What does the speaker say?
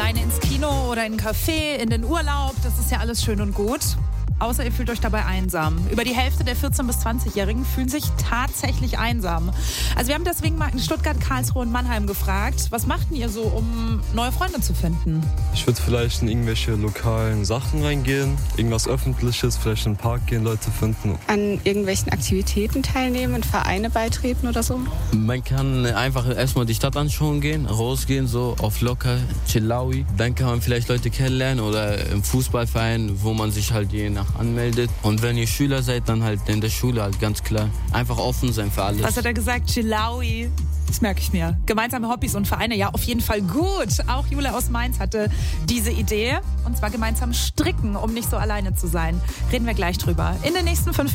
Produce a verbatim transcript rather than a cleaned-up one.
alleine ins Kino oder in ein Café, in den Urlaub. Das ist ja alles schön und gut. Außer ihr fühlt euch dabei einsam. Über die Hälfte der vierzehn- bis zwanzigjährigen fühlen sich tatsächlich einsam. Also wir haben deswegen mal in Stuttgart, Karlsruhe und Mannheim gefragt, was macht denn ihr so, um neue Freunde zu finden? Ich würde vielleicht in irgendwelche lokalen Sachen reingehen, irgendwas Öffentliches, vielleicht in den Park gehen, Leute finden. An irgendwelchen Aktivitäten teilnehmen und Vereine beitreten oder so? Man kann einfach erstmal die Stadt anschauen gehen, rausgehen, so auf locker, chillaui. Dann kann man vielleicht Leute kennenlernen oder im Fußballverein, wo man sich halt je nach anmeldet. Und wenn ihr Schüler seid, dann halt in der Schule halt ganz klar. Einfach offen sein für alles. Was hat er gesagt? Chillaui. Das merke ich mir. Gemeinsame Hobbys und Vereine, ja, auf jeden Fall gut. Auch Jule aus Mainz hatte diese Idee. Und zwar gemeinsam stricken, um nicht so alleine zu sein. Reden wir gleich drüber. In den nächsten fünf